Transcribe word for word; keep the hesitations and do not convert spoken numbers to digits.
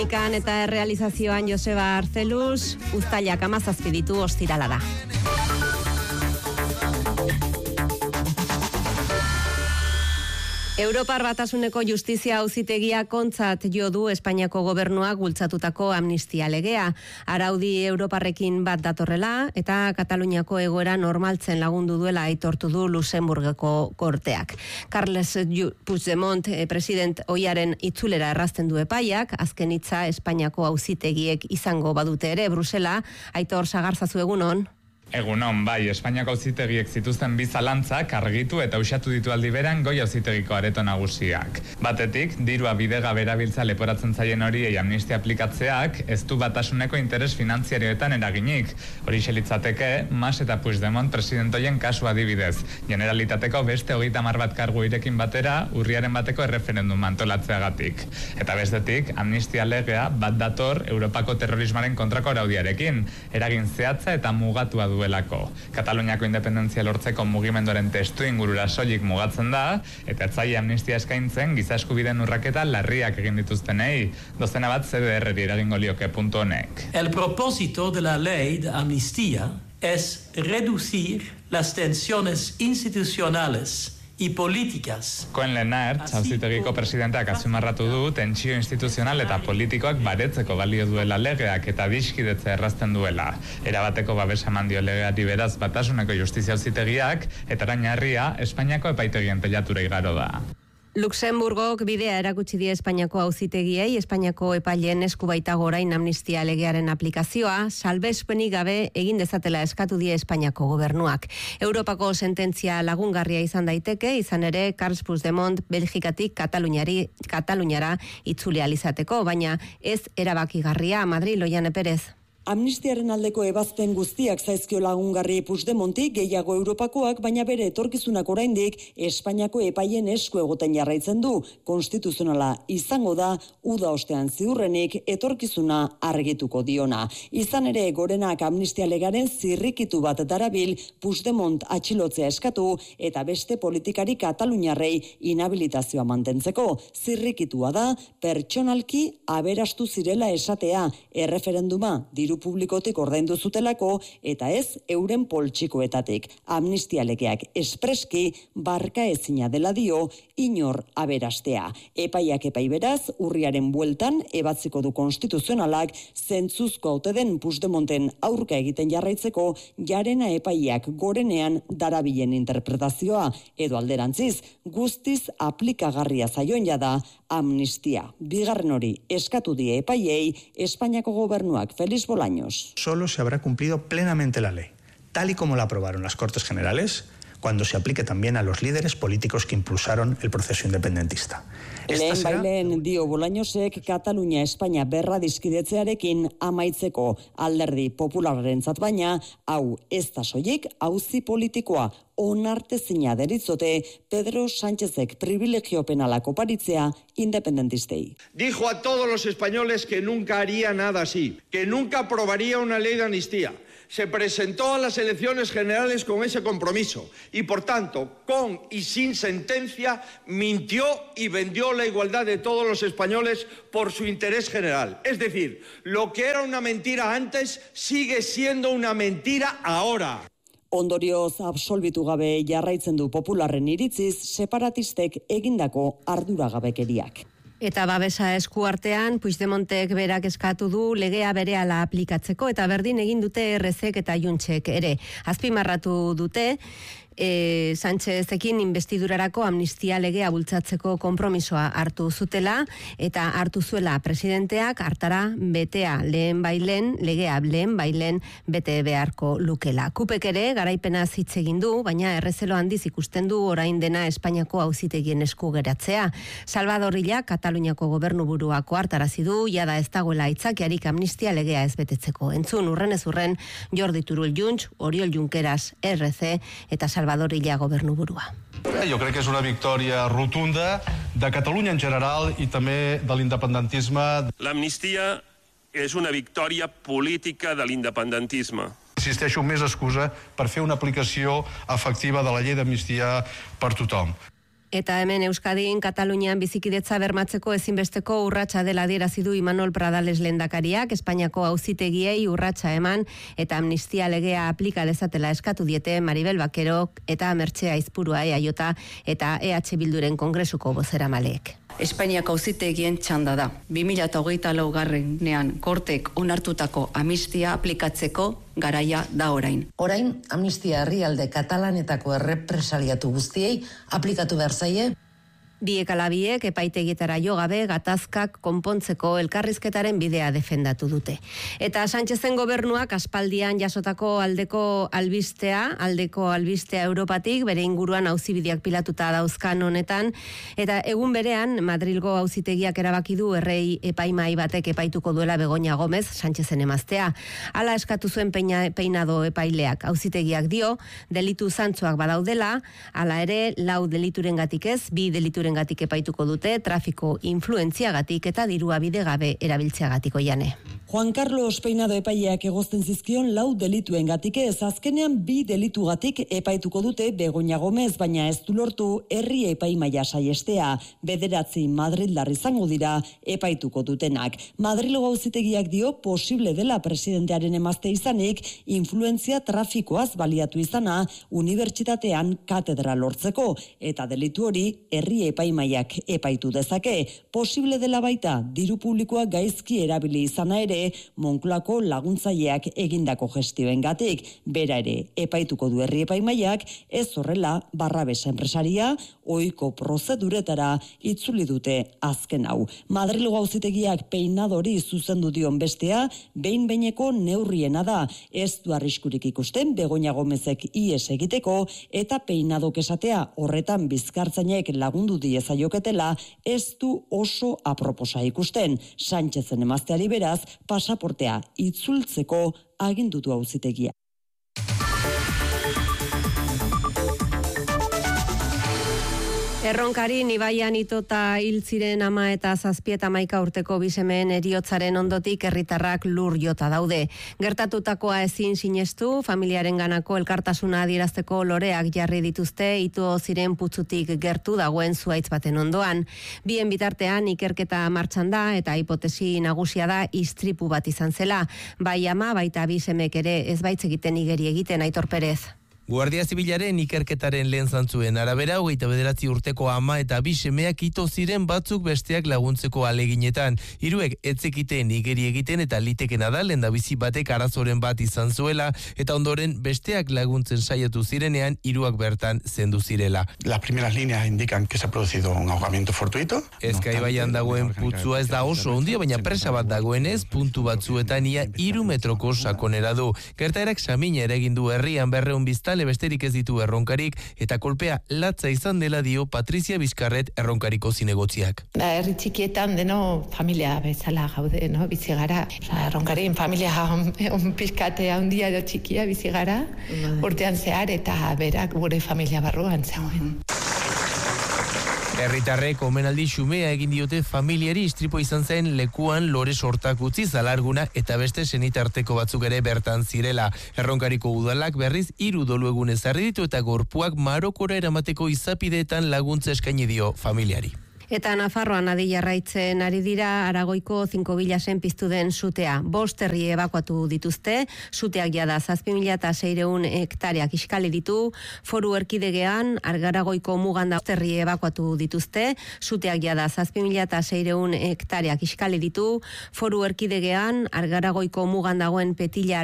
Teknikan eta errealizazioan Joseba Arzeluz, uztailak hamazazpi ditu ostirala da. Europar Batasuneko Justizia Auzitegia kontzat jo du Espainiako gobernuak bultzatutako amnistia legea. Araudi Europarrekin bat datorrela eta Kataluniako egoera normaltzen lagundu duela aitortu du Luxemburgeko korteak. Carles Puigdemont president ohiaren itzulera errazten du epaiak, azken hitza Espainiako auzitegiek izango badute ere. Brusela, Aitor Sagarzazu egunon. Egunon, bai, Espainiako auzitegiek zituzten bi zalantzak argitu eta usatu ditu aldi beran goi auzitegiko areto nagusiak. Batetik, dirua bidegabe erabiltza leporatzen zaien horiei amnistia aplikatzeak ez du batasuneko interes finanziarioetan eraginik. Hori xelitzateke, Mas eta Puigdemont presidentoien kasu adibidez. Generalitateko beste hogeita hamar bat kargu irekin batera urriaren bateko erreferendum antolatzeagatik. Eta bestetik, amnistia legea bat dator Europako terrorismaren kontrako araudiarekin, eragin zehatza eta mugatua du duelako. Kataluniako independentzia lortzeko mugimenduaren testu ingurura soilik mugatzen da, eta etzaile amnistia eskaintzen giza eskubideen urraketa larriak egin dituztenei. Dozena bat C D R-ri eragingo lioke puntu honek. El propósito de la ley de amnistía es reducir las tensiones institucionales y políticas. Koen Lenaertz, auzitegiko presidenteak azpimarratu du tentsio instituzional eta politikoak baretzeko balio duela legeak eta diskidetza errazten duela. Erabateko babesa eman dio legeari beraz Batasuneko Justizia Auzitegiak eta orainarria Espainiako epaitegien teilatura igaro da. Luxemburgok bidea erakutsi die Espainiako auzitegiei, Espainiako epaileen esku baitago orain amnistia legearen aplikazioa, salbespenik gabe egin dezatela eskatu die Espainiako gobernuak. Europako sententzia lagungarria izan daiteke, izan ere Carles Puigdemont Belgikatik Kataluniari, Kataluniara itzuli ahal izateko, baina ez erabakigarria. Madrid, Loiane Perez. Amnistiaren aldeko ebazpen guztiak zaizkio lagungarri Puigdemonti, gehiago Europakoak, baina bere etorkizunak oraindik Espainiako epaien esku egoten jarraitzen du. Konstituzionala izango da, uda ostean ziurrenik etorkizuna argituko diona. Izan ere, gorenak amnistia legaren zirrikitu bat darabil Puigdemont atxilotzea eskatu eta beste politikari kataluniarrei inhabilitazioa mantentzeko. Zirrikitua da, pertsonalki aberastu zirela esatea, erreferenduma diru publikotik ordaindu zutelako eta ez euren poltsikoetatik. Amnistia legeak espreski barka ezina dela dio inor aberastea. Epaiak epai beraz, urriaren bueltan ebatziko du konstituzionalak zentzuzko haute den Puigdemonten aurka egiten jarraitzeko jarena epaiak gorenean darabilen interpretazioa edo alderantziz guztiz aplikagarria zaion jada amnistia. Bigarren hori eskatu die epaiei Espainiako gobernuak Félix Bolaños. Solo se habrá cumplido plenamente la ley, tal y como la aprobaron las Cortes Generales, cuando se aplique también a los líderes políticos que impulsaron el proceso independentista. Lehen bailen dio Bolañosek Katalunia Espainia berra dizkidetzearekin amaitzeko alderdi popularrentzat, baina hau ez da soilik auzi politikoa onartezina deritzote Pedro Sánchezek privilegio penala koparitzea independentistei. Dijo a todos los españoles que nunca haría nada así, que nunca aprobaría una ley de amnistía. Se presentó a las elecciones generales con ese compromiso y, por tanto, con y sin sentencia, mintió y vendió la igualdad de todos los españoles por su interés general. Es decir, lo que era una mentira antes sigue siendo una mentira ahora. Ondorioz absolbitu gabe jarraitzen du popularren iritziz separatistek egindako arduragabekeriak. Eta babesa esku artean, Puigdemontek berak eskatu du legea berehala aplikatzeko eta berdin egin dute errezek eta Juntsek ere. Azpimarratu dute, e, Sánchezekin investidurarako amnistia legea bultzatzeko konpromisoa hartu zutela eta hartu zuela presidenteak hartara betea lehen bailen, legea lehen bailen bete beharko lukela. Kupek ere garaipena hitz egin du, baina errezelo handiz ikusten du orain dena Espainiako auzitegien esku geratzea. Salvador Illa, Kataluniako gobernuburuako hartarazi du, jada ez dagoela aitzakiarik amnistia legea ez betetzeko. Entzun urren ez urren Jordi Turull Junts, Oriol Junqueras R C eta Salvador Illa gobernuburua. Jo crec que és una victòria rotunda de Catalunya en general i també de l'independentisme. L'amnistia és una victòria política de l'independentisme. Existeixo més excusa per fer una aplicació efectiva de la llei d'amnistia per tothom. Eta hemen Euskadin, Katalunian bizikidetza bermatzeko ezinbesteko urratsa dela adierazi du Imanol Pradales lehendakariak, Espainiako auzitegiei urratsa eman eta amnistia legea aplika dezatela eskatu diete Maribel Bakero eta Mertxe Aizpurua eajota eta E H Bilduren kongresuko bozeramaleek. Espainiako auzitegien txanda da. bi mila hogeita laugarrenean kortek onartutako amnistia aplikatzeko garaia da orain. Orain, amnistia herrialde katalanetako errepresaliatu guztiei aplikatu behar zaie. Biek ala biek epaitegietara jo gabe gatazkak konpontzeko elkarrizketaren bidea defendatu dute. Eta Sánchezen gobernuak aspaldian jasotako aldeko albistea, aldeko albistea Europatik, bere inguruan auzibideak pilatuta dauzkan honetan, eta egun berean Madrilgo auzitegiak erabaki du errei epaimai batek epaituko duela Begoña Gómez Sánchezen emaztea. Hala eskatu zuen peina, peinado epaileak. Auzitegiak dio, delitu zantzuak badaudela, hala ere, lau deliturengatik ez, bi delituren gatik epaituko dute, trafiko influentziagatik eta dirua bidegabe erabiltzeagatik oiane. Juan Carlos Peinado epaileak egozten zizkion lau delituen gatik ez, azkenean bi delitugatik epaituko dute Begoña Gómez, baina ez du lortu herri epaimaia saiestea. Bederatzi madrildar izango dira epaituko dutenak. Madrilgo auzitegiak dio posible dela presidentearen emazte izanik, influentzia trafikoaz baliatu izana unibertsitatean katedra lortzeko, eta delitu hori herri epaimaiak epaitu dezake. Posible dela baita diru publikoa gaizki erabili izana ere Moncloako laguntzaileak egindako gestioengatik. Bera ere epaituko du herri epaimaiak, ez horrela Barrabes enpresaria ohiko prozeduretara itzuli dute azken hau. Madrilgo auzitegiak Peinadori zuzendu dion bestea behin-behineko neurriena da. Ez du arriskurik ikusten Begoña Gómezek ihes egiteko eta Peinadok esatea horretan bizkartzainek lagundu diezaioketela ez du oso aproposa ikusten. Sánchezen emazteari beraz pasaportea itzultzeko agindutu auzitegia. Erronkarin ibaian itota hil ziren ama eta zazpi eta hamaika urteko bisemeen heriotzaren ondotik herritarrak lur jota daude. Gertatutakoa ezin sinestu, familiaren ganako elkartasuna adierazteko loreak jarri dituzte ito ziren putzutik gertu dagoen zuaitz baten ondoan. Bien bitartean ikerketa martxan da eta hipotesi nagusia da istripu bat izan zela. Bai ama baita bisemek ere ez baitz egiten igeri egiten, Aitor Perez. Guardia Zibilaren ikerketaren lehen zantzuen arabera, hogeita bederatzi urteko ama eta bi semeak ito ziren batzuk besteak laguntzeko aleginetan. Hiruek etzekiten igeri egiten eta litekena da lehendabizi batek arazoren bat izan zuela eta ondoren besteak laguntzen saiatu zirenean hiruak bertan zendu zirela. Las primeras líneas indican que se ha producido un ahogamiento fortuito. Ezkai baian dagoen putzua ez da oso ondia, baina presa bat dagoenez, puntu batzuetan ia hiru metroko sakonera du. Gertaerak samina ere egin du herrian berreun biztale besterik ez ditu erronkarik eta kolpea latza izan dela dio Patrizia Bizkarret erronkariko zinegotziak. Da, herri txikietan deno familia bezala gaude, no? Bizi gara. Erronkarin familia on, on pizkate handia edo txikia bizi gara, urtean zehar eta berak gure familia barruan zegoen. Herritarrek omenaldi xumea egin diote familiari istripo izan zen lekuan lore sortak utzi zalarguna eta beste senitarteko batzuk ere bertan zirela. Erronkariko udalak berriz hiru dolu egun ezarri ditu eta gorpuak Marokora eramateko izapideetan laguntza eskaini dio familiari. Eta Nafarroan adi jarraitzen ari dira Aragoiko zinko bilasen piztu den sutea. Bost herri ebakuatu dituzte, suteak jada zazpi mila eta seireun hektareak iskali ditu, foru erkidegean Aragoiko mugan da herri ebakuatu dituzte, suteak jada zazpi mila eta seireun hektareak iskali ditu, foru erkidegean Aragoiko mugan dagoen Petilla